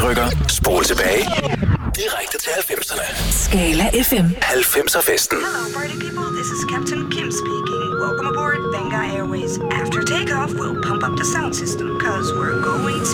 trykker spol tilbage. Direkte til 90'erne. Skala FM. 90'er festen. Hello, party people. This is Captain Kim speaking. Welcome aboard Benga Airways. After takeoff, we'll pump up the sound system, cause we're going to